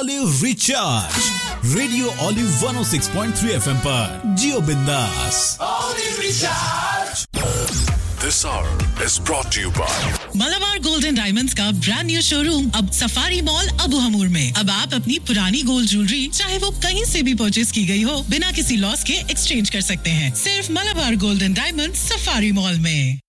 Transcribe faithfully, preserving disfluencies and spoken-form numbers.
Olive Recharge. Radio Olive one oh six point three F M पर जियो बिंदास. Olive Recharge. This hour is brought to you by Malabar Gold and Diamonds का brand new showroom अब safari mall Abu हमूर में. अब आप अपनी पुरानी gold jewellery चाहे वो कहीं से भी परचेज की गई हो बिना किसी लॉस के एक्सचेंज कर सकते हैं. सिर्फ Malabar gold and diamonds safari mall में.